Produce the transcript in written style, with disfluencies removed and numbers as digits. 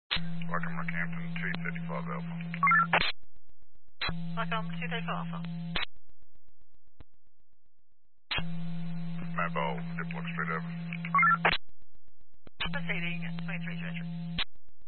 Welcome, Rockhampton, 235 Alpha. Welcome, 235 Alpha. Mobile, Diplock Street, over. Proceeding, 23 Treasure.